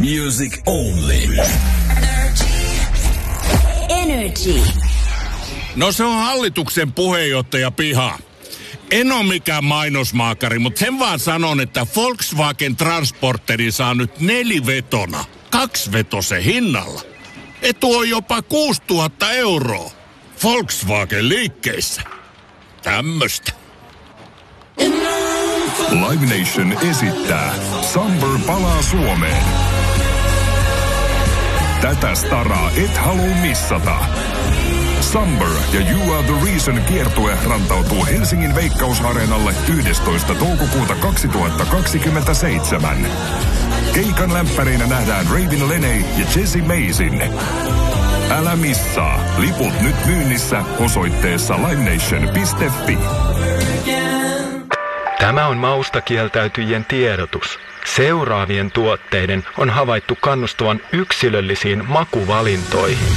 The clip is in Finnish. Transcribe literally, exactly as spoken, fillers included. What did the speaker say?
Music only. Energy. No se on hallituksen puheenjohtaja Piha. En ole mikään mainosmaakari, mutta sen vaan sanon, että Volkswagen Transporteri saa nyt nelivetona, kaksivetosen hinnalla. Etu on jopa kuusituhatta euroa. Volkswagen liikkeissä. Tämmöstä. Live Nation esittää Samber palaa Suomeen. Tätä staraa et halua missata. Samber ja You Are The Reason -kiertue rantautuu Helsingin Veikkausareenalle yhdestoista toukokuuta kaksituhattakaksikymmentäseitsemän. Keikan lämpäreinä nähdään Raven Leney ja Jessie Mason. Älä missaa. Liput nyt myynnissä osoitteessa livenation piste fi. Tämä on maustakieltäytyjien tiedotus. Seuraavien tuotteiden on havaittu kannustavan yksilöllisiin makuvalintoihin.